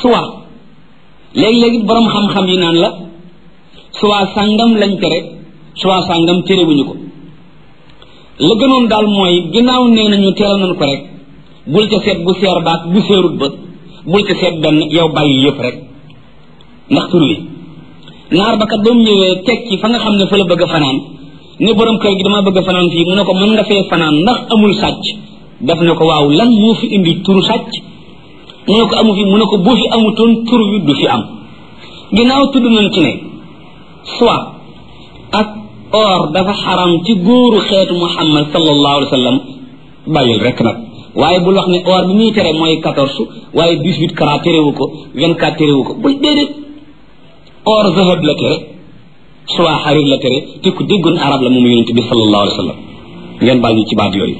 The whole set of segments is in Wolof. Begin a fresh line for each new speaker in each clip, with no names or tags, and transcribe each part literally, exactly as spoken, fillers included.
soit léegi-léegi borom xam-xam yi naan la soit sàngam lañ tere soit sàngam terewuñu ko la gënoon daal mooy ginnaaw nee nañu teral nañ ko rek bul ca seet bu seer baak bu seerut ba bul ca seet benn yow bàyyi yëpp rek ndax tur wi naar ba kat ba mu ñëwee teg ci fa nga xam ne fa la bëgg a fanaan ne borom kër gi dama bëgg a fanaan fii mu ne ko mën nga fee fanaan ndax amul sàcc daf ne ko waaw lan moo fi indi turu sàcc mu ne ko amu fi mu ne ko bu fi amutoon tur wi du fi am ginnaaw tudd nañ ci ne soit ak or dafa xaram ci góoru xeetu muhammad sallallahu alayhi wa sallam bàyyil rek nag waaye bul wax ne or bi muy tere mooy quatorze waaye dix-huit carat terewu ko vingt-quatre terewu ko bul déedéet or zahab la tere soit xarir la tere te ku déggoon arab la moom yonent bi sallallahu alayhi wa sallam ngeen baal ñu ci baat yooyu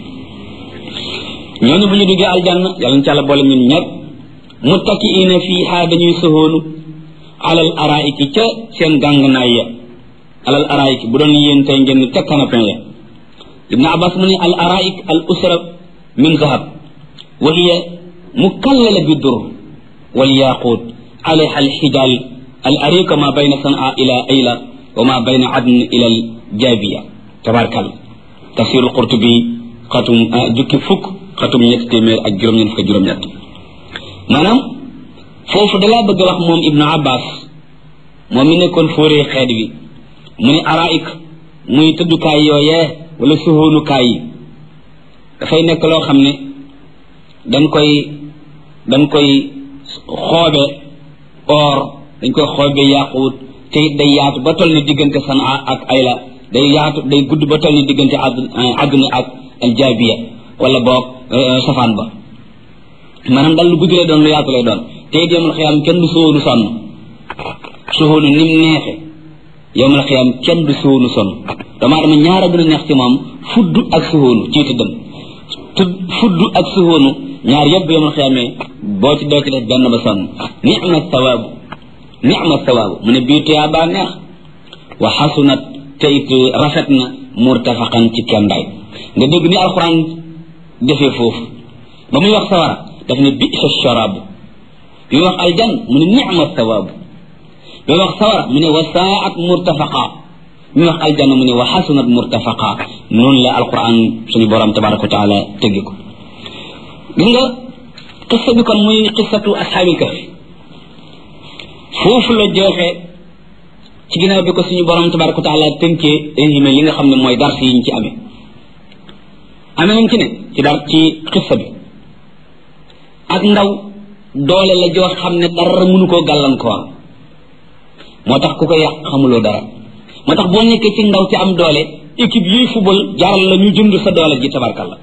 ñooñu bu ñu duggee aljanna yàlla na ci àlla boole ñun ñëpp muttakiina fiiha dañuy soxoonu alal araiki ca seen gàngnaay ya alal araiki bu doon yéen tey ngeen ca canapé ya ibnu abbas mu ne al araik al usra min zahab wa hiya mukallala bi dur wal yaqut alayha al hijal al arika ma bayna san'a ila ayla wa ma bayna adn ila al jabiya tabarakal tafsir al qurtubi xatum jukki fukk xatum ñett téeméer ak juróom-ñeent fukk juróom-ñett maanaam foofu dalaa bëgg a wax moom ibnu abbas moom mi nekkoon fóoree xeet wi mu ne araik muy tëddukaay yooyee wala suhóonukaay yi dafay nekk loo xam ne dañ koy dañ koy xoobe or dañ koy xoobe yaaquut te it day yaatu ba toll ni diggante sanaa ak ayla day yaatu day gudd ba toll ni diggante àdduna ak aljaabiya wala boog safaan ba maanaam dal lu gudd lay doon lu yaatu lay doon te it yowmal xiyaam kenn du suhóonu sonn suhóonu nim neexe yowmal xiyaam kenn du suhóonu sonn damaa dama ñaara gën a neex ci moom fudd ak suhóonu ci tëddam te fudd ak suhóonu ñaar yëpp yowmal xiyaamee boo ci doo ci def benn ba sonn ni'ma sawaabu ni'ma sawaabu mu ne bii tuyaa baa neex wa xasunat te it rafet na murtafaqan ci kendaay nga dégg ni alxuraan defee foofu ba muy wax sawara daf ne bi'sa sharaabu bi wax aljan mu ne ni'ma sawaabu bi wax sawara mu ne wa saa'at murtafaqa mi wax aljanna mu ne wa xasunat murtafaqa noonu la alquran suñu borom tabaraka wa taala tëggi ko gis nga qissa bi kon muy qissatu ashaabil kahf foofu la joxe ci ginnaaw bi ko suñu borom tabaraka wa taala tënkee résumé li nga xam ne mooy dars yi ñu ci amee amee nañ ci ne ci dar ci qissa bi ak ndaw doole la joo xam ne dara mënu koo gàllankoor moo tax ku ko yàq xamuloo dara moo tax boo nekkee ci ndaw ci am doole équipe yuy football jaral la ñu jënd sa doole ji tabarkalla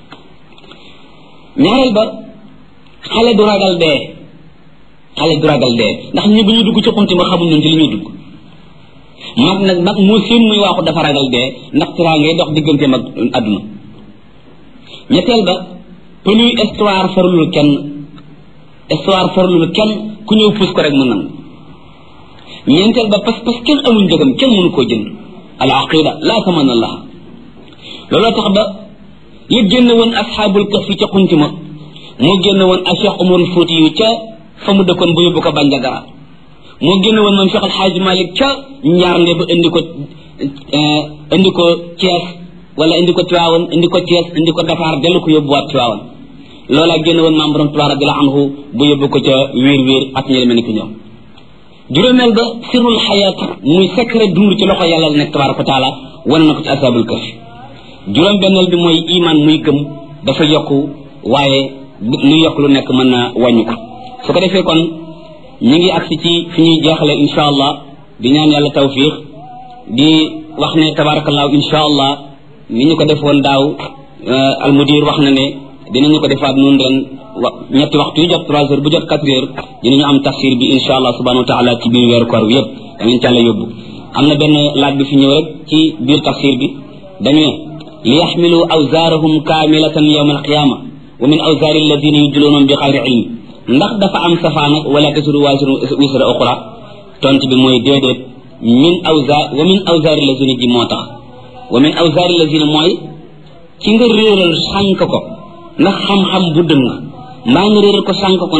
ñaareel ba xale du ragal dee xale du ragal dee ndax ñi bu ñu dugg ci xunti ma xamuñ ñun ci li ñuy dugg mag nag mag moo seen muy waaxu dafa ragal dee ndax tiraa ngay dox diggante mag àdduna ñetteel ba pënuy histoire farlul kenn histoire farlul kenn ku ñëw puus ko rek mu nangu ñeenteel ba pas pas kenn amul njëgam kenn mënu koo jënd al aqida laa taman allah looloo tax ba li génn woon asxaabul kahfi ca xunti ma moo génn woon ak Cheikh Umar Fouti yu ca fa mu dëkkoon bu yóbbu ko Bandiagara moo génn woon moom Cheikh Alxaaji Malik ca Njaarnde ba indi ko indi ko Thiès wala indi ko Tiwaawan indi ko Thiès indi ko Dakar dellu ko yóbbuwaat Tiwaawan loolaa génn woon maam borom Tuubaa radiyallaahu anhu bu yóbbu ko ca wiir wiir ak ñi mel ni ko ñoom juróomeel ba sirrul xayaat muy secret dund ci loxo yàlla la nekk tabaaraka wa taala wane na ko ci ashaabul kahfi juróom benneel bi mooy iman muy gëm dafa yokku waaye lu yokk lu nekk mën na wàññi ko su ko defee kon ñu ngi agsi ci fi ñuy jeexale insha allah di ñaan yàlla tawfiq di wax ne tabaarakallaahu insha allah ni ñu ko defoon daaw almudir wax na ne dinañu ko defaat noonu ren wa ñetti waxtu yu jot trois heures bu jot quatre heures dinañu am tafsir bi insha allah subhanahu wa taala ci biir weeru koor bi yëpp danañ ci àlla yóbbu am na benn laaj bi fi ñëw rek ci biir tafsir bi dañu ne li yaxmilu awzaarahum kaamilatan yawma alqiyama wa min awzaari alladina yudluunahum bi xayri ilm ndax dafa am safaan ak wala tasiru waasiru wisra uxra tont bi mooy déedéet min awzaar wa min awzaari alladina ji moo tax wa min awzaari alladina mooy ci nga réeral sànk ko ndax xam-xam bu dëng mbaa nga réeral ko sànk ko